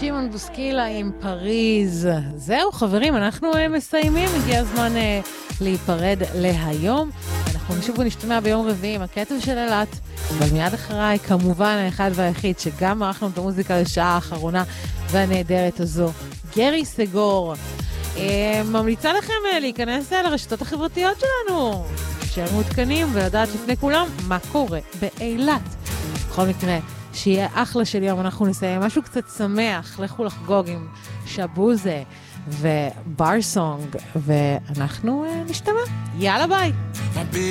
שמעון בוסקילה עם פריז. זהו חברים, אנחנו מסיימים, הגיע הזמן להיפרד להיום. אנחנו נשוב ונשתמע ביום רביעי עם הכתב של אלת, אבל מיד אחריי כמובן האחד והיחיד שגם ערכנו את המוזיקה לשעה האחרונה והנהדרת הזו, גרי סגור. ממליצה לכם להיכנס לרשתות החברתיות שלנו, שהם מעודכנים ולדעת לפני כולם מה קורה באילת. בכל מקרה, שיהיה אחלה של יום, אנחנו נסיים משהו קצת שמח, לכו לחגוג עם שבוזה וברסונג, ואנחנו נשתמע. יאללה ביי.